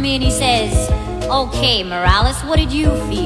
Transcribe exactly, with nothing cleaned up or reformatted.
me and he says, "Okay, Morales, what did you feel?"